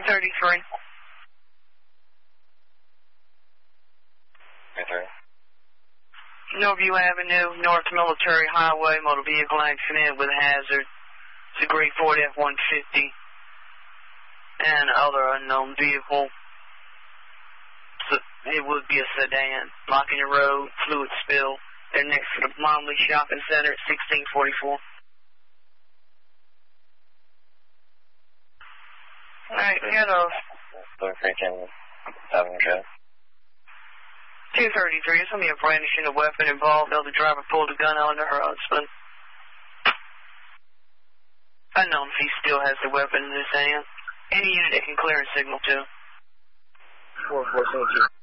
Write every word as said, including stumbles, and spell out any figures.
thirty-three. Okay. Norview Avenue, North Military Highway, motor vehicle accident with hazard. It's a grade Ford F one fifty and other unknown vehicle. So it would be a sedan. Blocking the road, fluid spill. They're next to the Momley Shopping Center at sixteen forty-four. Alright, we got a... Blue Creek and Avenue Code. two thirty-three, there's going to be a brandishing a weapon involved. The other driver pulled a gun on her husband. Unknown if he still has the weapon in his hand. Any unit that can clear a signal to. four four, thank you.